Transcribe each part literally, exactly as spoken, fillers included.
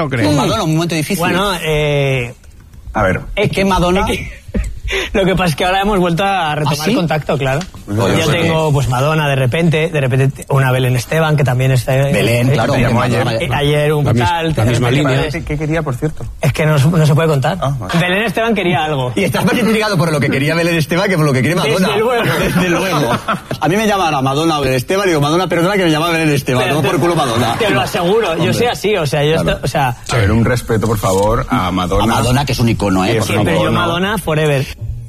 lo creo. Con Madonna, un momento difícil. Bueno, eh... A ver. Es que Madonna... Es que... Lo que pasa es que ahora hemos vuelto a retomar ¿Ah, sí? contacto, claro. No, yo yo sé tengo, pues Madonna de repente, de repente una Belén Esteban, que también está... Belén, eh, claro. eh, llamó ayer, ayer. ayer un La mis- tal... la misma línea. ¿Qué, qué quería, por cierto? Es que no, no se puede contar. Ah, vale. Belén Esteban quería algo. Y estás más intrigado por lo que quería Belén Esteban que por lo que quiere Madonna. Desde luego. Desde luego. A mí me llaman a Madonna Belén Esteban y digo, Madonna, perdona que me llama Belén Esteban. Pero No por te- culo Madonna. Te lo aseguro, yo Hombre. soy así, o sea, yo Claro. esto, o sea... A ver, un respeto, por favor, a Madonna. A Madonna, que es un icono, ¿eh? Sí, Por es un favor. Pero yo no. Madonna forever.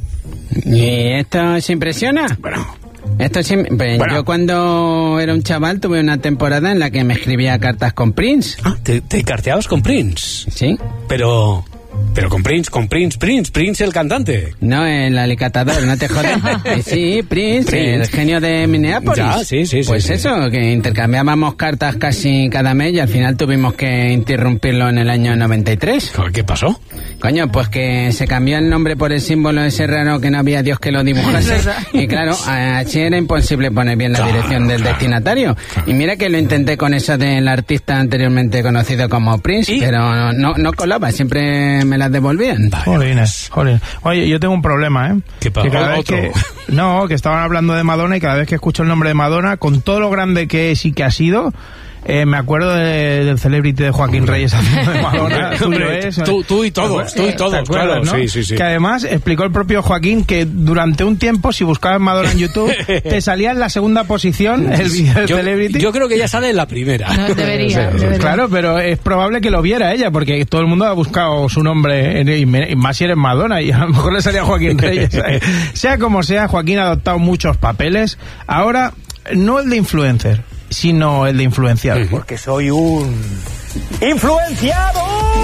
¿Y esto se impresiona? Bueno, Esto sí, pues Bueno. yo cuando era un chaval tuve una temporada en la que me escribía cartas con Prince. Ah, ¿te, te carteabas con Prince? ¿Sí? Pero... Pero con Prince, con Prince, Prince, Prince el cantante. No, el alicatador, no te jodas. Eh, sí, Prince, Prince. el genio de Minneapolis. Ya, sí, sí, sí, Pues sí. eso, que intercambiábamos cartas casi cada mes y al final tuvimos que interrumpirlo en el año noventa y tres. ¿Qué pasó? Coño, pues que se cambió el nombre por el símbolo ese raro que no había Dios que lo dibujase. Y claro, a H era imposible poner bien la Claro, dirección del claro, destinatario. claro. Y mira que lo intenté con eso del artista anteriormente conocido como Prince, ¿Y? pero no, no colaba, siempre me las devolvían. jolines, jolines. Oye, yo tengo un problema, ¿eh? ¿Qué pasa? Que cada vez ¿Otro? que, no, que estaban hablando de Madonna y cada vez que escucho el nombre de Madonna, con todo lo grande que es y que ha sido, eh, me acuerdo de- del celebrity de Joaquín Reyes haciendo de Madonna. Hombre, tuyo hombre, es, tú- tú y todos, tú y ¿Te todos, acuerdas, claro, no? sí, sí, sí. Que además explicó el propio Joaquín que durante un tiempo, si buscabas Madonna en YouTube, te salía en la segunda posición el vídeo del Yo, celebrity. yo creo que ya sale en la primera. No, debería, debería. Claro, pero es probable que lo viera ella, porque todo el mundo ha buscado su nombre, en- y me- y más si eres Madonna, y a lo mejor le salía Joaquín Reyes. ¿sabes? Sea como sea, Joaquín ha adoptado muchos papeles. Ahora, no el de influencer, sino el de influenciado. Porque soy un... ¡influenciado!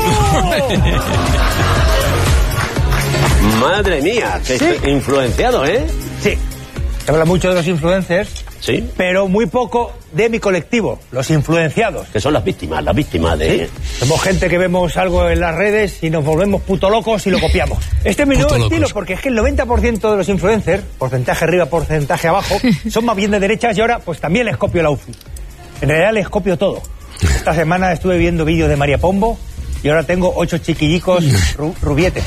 Madre mía, que Sí. estoy influenciado, ¿eh? Sí, se habla mucho de los influencers, Sí. pero muy poco de mi colectivo, los influenciados. Que son las víctimas, las víctimas de... Somos gente que vemos algo en las redes y nos volvemos puto locos y lo copiamos. Este es mi Puto nuevo locos. estilo, porque es que el noventa por ciento de los influencers, porcentaje arriba, porcentaje abajo, son más bien de derechas y ahora pues también les copio el outfit. En realidad les copio todo. Esta semana estuve viendo vídeos de María Pombo y ahora tengo ocho chiquillicos ru- rubietes.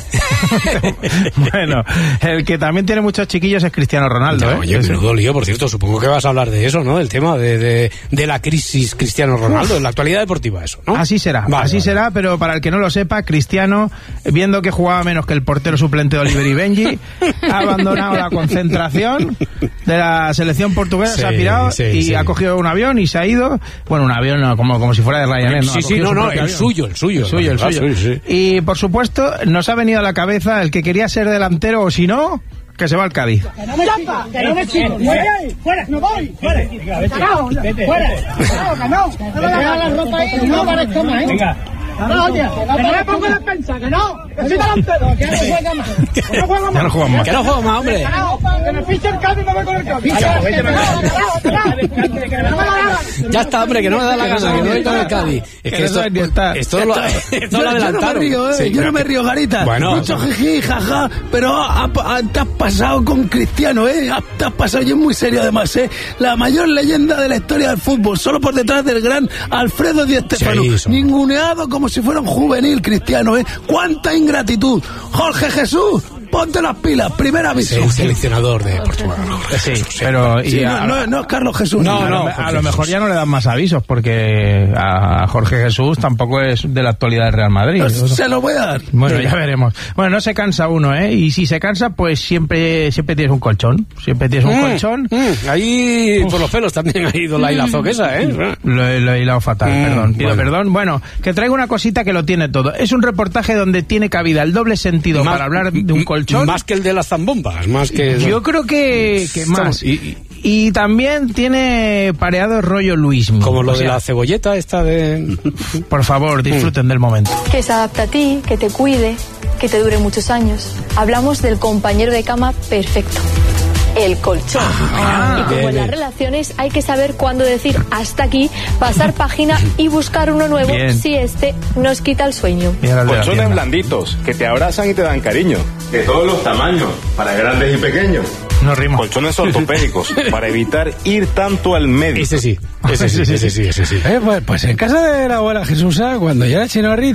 Bueno, el que también tiene muchos chiquillos es Cristiano Ronaldo. Ya, ¿eh? oye, Ese- menudo lío, por cierto, supongo que vas a hablar de eso, ¿no? El tema de, de, de la crisis Cristiano Ronaldo, en la actualidad deportiva, eso, ¿no? Así será, Vale, así vale. será, pero para el que no lo sepa, Cristiano, viendo que jugaba menos que el portero suplente de Oliver y Benji, ha abandonado la concentración de la selección portuguesa, Sí, se ha pirado sí, y sí. ha cogido un avión y se ha ido. Bueno, un avión no, como, como si fuera de Ryanair. ¿no? Sí, Ha sí, cogido no, su no, propio el avión. suyo, el suyo. El suyo, el Ah, suyo. sí, sí. Y por supuesto, nos ha venido a la cabeza el que quería ser delantero o si no, que se va al Cádiz. Que no me chapa, que no me chico. ¡Fuera! ¡Fuera! ¡No voy! ¡Fuera! ¡Carajo! ¡Fuera! ¡Carajo, que no! ¡Que no me deja la ropa ahí! ¡Que no aparezca más, eh! ¡Venga! No, oye, que no me pongo en defensa, que no, que soy delantero, que no juega más, que no juega más. Ya no juega más. Que no juego más, hombre. Carajo, que me fiche el Cádiz y me voy con el Cádiz. Carajo, carajo, carajo, que no me la hagan. Ya está, hombre, que no me da la gana, que no voy con el Cádiz. Es Que que no esto, sabe ni estar. esto lo, esto lo adelantaron. Yo no me río, ¿eh? Sí, yo no me que- río, Garita. Bueno, Mucho jiji, jaja, pero ha- ha- te has pasado con Cristiano, ¿eh? Ha- Te has pasado, y es muy serio además, ¿eh? La mayor leyenda de la historia del fútbol, solo por detrás del gran Alfredo Di Stéfano. Sí, eso. Ninguneado como si fuera un juvenil Cristiano, ¿eh? ¡Cuánta ingratitud! Jorge Jesús, ponte las pilas, primer aviso. Sí, el seleccionador de Portugal. ¿no? Sí, pero... y Sí, a- no, no, no es Carlos Jesús. No, a, no, lo, a Jorge lo mejor Jesús. ya no le dan más avisos porque a Jorge Jesús tampoco es de la actualidad del Real Madrid. Pues se lo voy a dar. Bueno, ya veremos. Bueno, no se cansa uno, ¿eh? Y si se cansa, pues siempre siempre tienes un colchón. Siempre tienes un Mm, colchón. mm, ahí por los pelos también ha ido la hilazo esa, ¿eh? Lo, he- lo he hilado fatal, Mm, perdón. Pido bueno. perdón. Bueno, que traigo una cosita que lo tiene todo. Es un reportaje donde tiene cabida el doble sentido Más- para hablar de un m- colchón. Más que el de las zambombas, más que... Yo creo que, que Estamos- más. y- y- Y también tiene pareado rollo Luismi. Como lo O de sea, la cebolleta esta de... Por favor, disfruten del momento. Que se adapte a ti, que te cuide, que te dure muchos años. Hablamos del compañero de cama perfecto, el colchón. Ah, y como bien, en las bien. relaciones hay que saber cuándo decir hasta aquí, pasar página y buscar uno nuevo Bien. si este nos quita el sueño. Mira el de la Colchones tienda. blanditos, que te abrazan y te dan cariño. De todos los tamaños, para grandes y pequeños. No rimo. Colchones ortopédicos, para evitar ir tanto al médico. Ese sí, ese sí, ese sí, ese sí. Eh, pues, pues en casa de la abuela Jesús, cuando yo era chinorri,